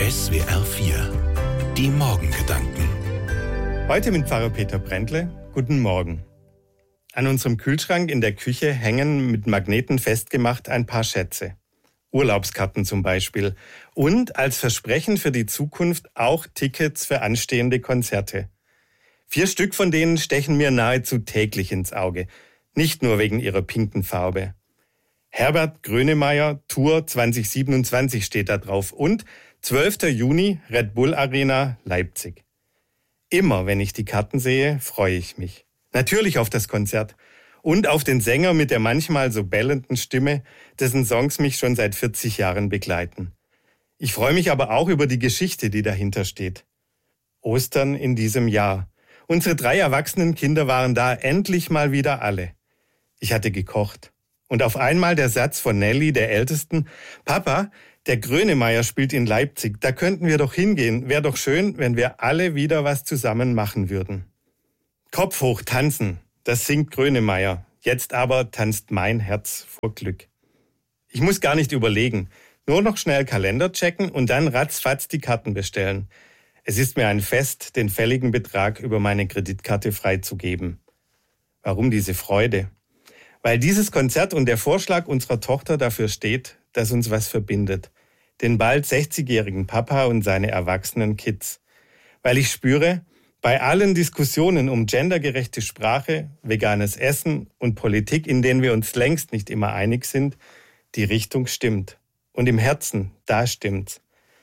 SWR 4, die Morgengedanken. Heute mit Pfarrer Peter Brändle. Guten Morgen. An unserem Kühlschrank in der Küche hängen mit Magneten festgemacht ein paar Schätze. Urlaubskarten zum Beispiel. Und als Versprechen für die Zukunft auch Tickets für anstehende Konzerte. 4 Stück von denen stechen mir nahezu täglich ins Auge. Nicht nur wegen ihrer pinken Farbe. Herbert Grönemeyer Tour 2027 steht da drauf und 12. Juni Red Bull Arena Leipzig. Immer wenn ich die Karten sehe, freue ich mich. Natürlich auf das Konzert und auf den Sänger mit der manchmal so bellenden Stimme, dessen Songs mich schon seit 40 Jahren begleiten. Ich freue mich aber auch über die Geschichte, die dahinter steht. Ostern in diesem Jahr. Unsere 3 erwachsenen Kinder waren da, endlich mal wieder alle. Ich hatte gekocht. Und auf einmal der Satz von Nelly, der Ältesten: Papa, der Grönemeyer spielt in Leipzig, da könnten wir doch hingehen. Wäre doch schön, wenn wir alle wieder was zusammen machen würden. Kopf hoch tanzen, das singt Grönemeyer. Jetzt aber tanzt mein Herz vor Glück. Ich muss gar nicht überlegen, nur noch schnell Kalender checken und dann ratzfatz die Karten bestellen. Es ist mir ein Fest, den fälligen Betrag über meine Kreditkarte freizugeben. Warum diese Freude? Weil dieses Konzert und der Vorschlag unserer Tochter dafür steht, dass uns was verbindet. Den bald 60-jährigen Papa und seine erwachsenen Kids. Weil ich spüre, bei allen Diskussionen um gendergerechte Sprache, veganes Essen und Politik, in denen wir uns längst nicht immer einig sind, die Richtung stimmt. Und im Herzen, da stimmt's.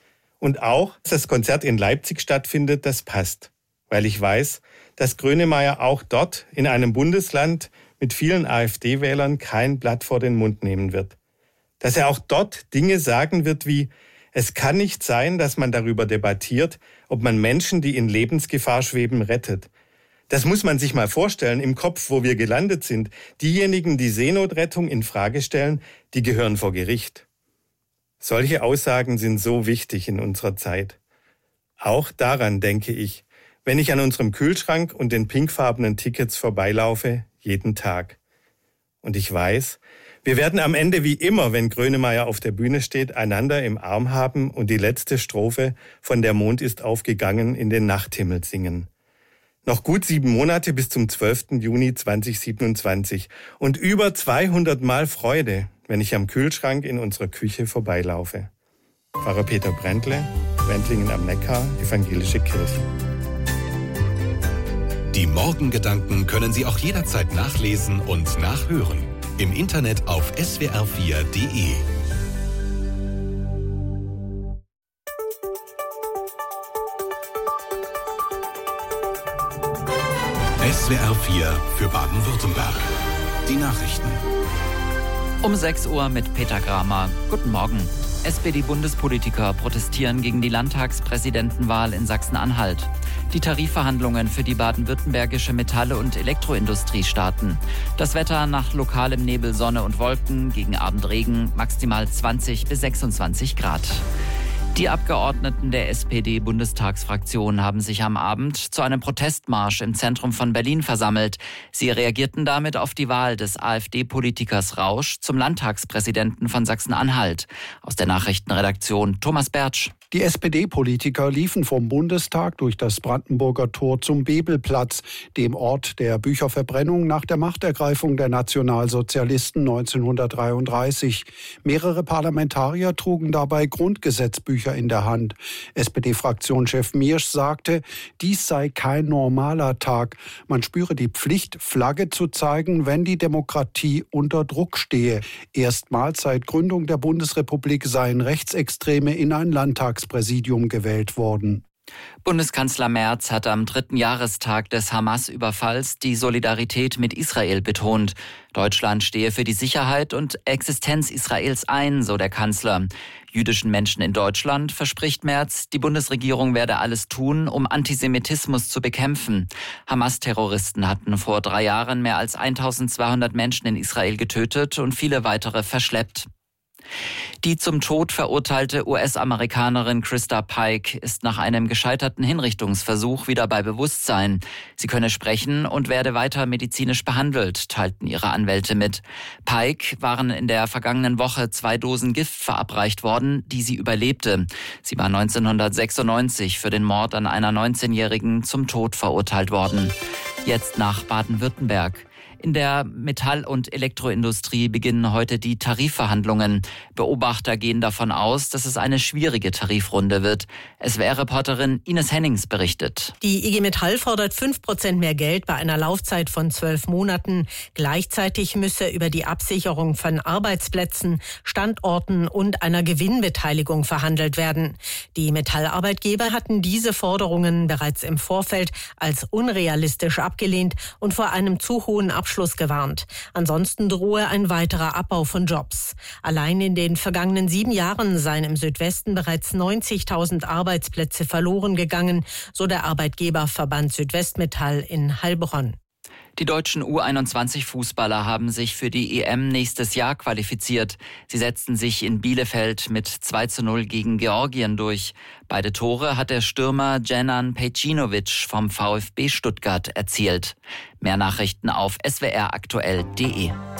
Und auch, dass das Konzert in Leipzig stattfindet, das passt. Weil ich weiß, dass Grönemeyer auch dort in einem Bundesland mit vielen AfD-Wählern kein Blatt vor den Mund nehmen wird. Dass er auch dort Dinge sagen wird wie: Es kann nicht sein, dass man darüber debattiert, ob man Menschen, die in Lebensgefahr schweben, rettet. Das muss man sich mal vorstellen im Kopf, wo wir gelandet sind. Diejenigen, die Seenotrettung in Frage stellen, die gehören vor Gericht. Solche Aussagen sind so wichtig in unserer Zeit. Auch daran denke ich, wenn ich an unserem Kühlschrank und den pinkfarbenen Tickets vorbeilaufe, jeden Tag. Und ich weiß, wir werden am Ende wie immer, wenn Grönemeyer auf der Bühne steht, einander im Arm haben und die letzte Strophe von Der Mond ist aufgegangen in den Nachthimmel singen. Noch gut 7 Monate bis zum 12. Juni 2027 und über 200 Mal Freude, wenn ich am Kühlschrank in unserer Küche vorbeilaufe. Pfarrer Peter Brändle, Wendlingen am Neckar, Evangelische Kirche. Die Morgengedanken können Sie auch jederzeit nachlesen und nachhören. Im Internet auf swr4.de. SWR 4 für Baden-Württemberg. Die Nachrichten. Um 6 Uhr mit Peter Gramer. Guten Morgen. SPD-Bundespolitiker protestieren gegen die Landtagspräsidentenwahl in Sachsen-Anhalt. Die Tarifverhandlungen für die baden-württembergische Metalle- und Elektroindustrie starten. Das Wetter nach lokalem Nebel, Sonne und Wolken, gegen Abend Regen, maximal 20 bis 26 Grad. Die Abgeordneten der SPD-Bundestagsfraktion haben sich am Abend zu einem Protestmarsch im Zentrum von Berlin versammelt. Sie reagierten damit auf die Wahl des AfD-Politikers Rausch zum Landtagspräsidenten von Sachsen-Anhalt. Aus der Nachrichtenredaktion Thomas Bertsch. Die SPD-Politiker liefen vom Bundestag durch das Brandenburger Tor zum Bebelplatz, dem Ort der Bücherverbrennung nach der Machtergreifung der Nationalsozialisten 1933. Mehrere Parlamentarier trugen dabei Grundgesetzbücher in der Hand. SPD-Fraktionschef Miersch sagte, dies sei kein normaler Tag. Man spüre die Pflicht, Flagge zu zeigen, wenn die Demokratie unter Druck stehe. Erstmals seit Gründung der Bundesrepublik seien Rechtsextreme in ein Landtagspräsidium gewählt worden. Bundeskanzler Merz hat am 3. Jahrestag des Hamas-Überfalls die Solidarität mit Israel betont. Deutschland stehe für die Sicherheit und Existenz Israels ein, so der Kanzler. Jüdischen Menschen in Deutschland verspricht Merz, die Bundesregierung werde alles tun, um Antisemitismus zu bekämpfen. Hamas-Terroristen hatten vor 3 Jahren mehr als 1200 Menschen in Israel getötet und viele weitere verschleppt. Die zum Tod verurteilte US-Amerikanerin Krista Pike ist nach einem gescheiterten Hinrichtungsversuch wieder bei Bewusstsein. Sie könne sprechen und werde weiter medizinisch behandelt, teilten ihre Anwälte mit. Pike waren in der vergangenen Woche 2 Dosen Gift verabreicht worden, die sie überlebte. Sie war 1996 für den Mord an einer 19-Jährigen zum Tod verurteilt worden. Jetzt nach Baden-Württemberg. In der Metall- und Elektroindustrie beginnen heute die Tarifverhandlungen. Beobachter gehen davon aus, dass es eine schwierige Tarifrunde wird. SWR-Reporterin Ines Hennings berichtet. Die IG Metall fordert 5% mehr Geld bei einer Laufzeit von 12 Monaten. Gleichzeitig müsse über die Absicherung von Arbeitsplätzen, Standorten und einer Gewinnbeteiligung verhandelt werden. Die Metallarbeitgeber hatten diese Forderungen bereits im Vorfeld als unrealistisch abgelehnt und vor einem zu hohen Abschluss gewarnt. Ansonsten drohe ein weiterer Abbau von Jobs. Allein in den vergangenen 7 Jahren seien im Südwesten bereits 90.000 Arbeitsplätze verloren gegangen, so der Arbeitgeberverband Südwestmetall in Heilbronn. Die deutschen U21-Fußballer haben sich für die EM nächstes Jahr qualifiziert. Sie setzten sich in Bielefeld mit 2:0 gegen Georgien durch. Beide Tore hat der Stürmer Dženan Pejcinović vom VfB Stuttgart erzielt. Mehr Nachrichten auf swraktuell.de.